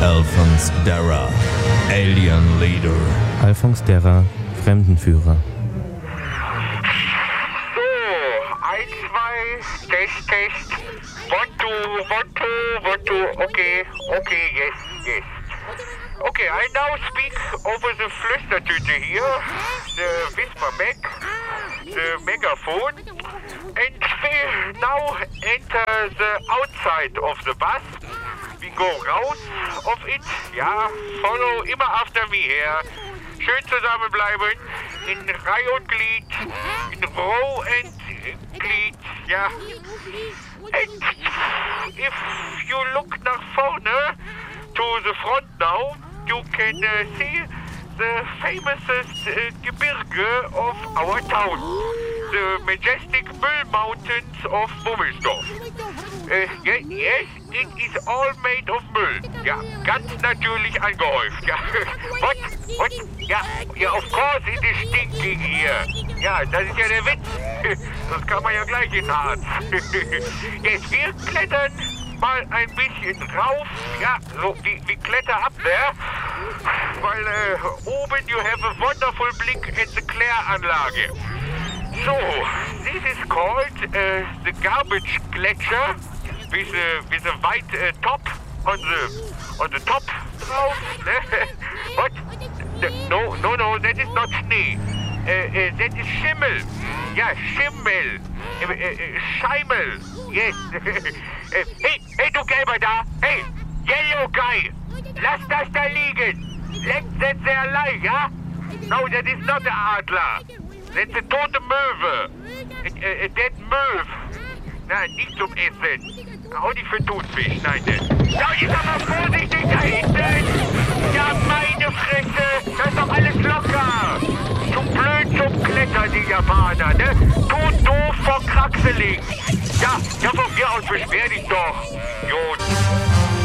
Alphonse Darra, Alien Leader. Alphonse Darra, Fremdenführer. So, 1, 2, Test. 1, 2, okay, yes. Okay, I now speak over the Flüstertüte here, the Whisper Mac, the megaphone, and we now enter the outside of the bus. We go raus of it, ja, follow immer after me here. Schön zusammenbleiben, in Reihe und Glied, in Row and Glied, ja. And if you look nach vorne, to the front now, you can see the famousest Gebirge of our town. The majestic Müll Mountains of Bummelsdorf. Yes, it is all made of Müll. Ja, ganz natürlich angehäuft. Ja, what? Ja, of course it is stinking here. Ja, das ist ja der Witz. Das kann man ja gleich in Harz. Yes, wir klettern mal ein bisschen rauf. Ja, so wie Kletter up there. Weil oben you have a wonderful Blick at the Kläranlage. So, this is called the Garbage Gletscher with a white top on the top drauf. What? No, that is not Schnee. That is Schimmel. Ja, Schimmel. Scheimel. Yes. Hey, du Gelber da. Hey, Yellow Guy. Lass das da liegen. That's there alive, ja? No, that is not the Adler. That's a tote Möwe. A dead Möwe. Na, nicht zum Essen. Auch nicht für Thunfisch, nein, denn. Ja, ich sag mal vorsichtig da hinten. Ja, meine Fresse. Das ist doch alles locker. Zu blöd zum Klettern, die Japaner, ne? Tot doof vor Kraxelig. Ja, von mir aus beschwer dich doch. Jod.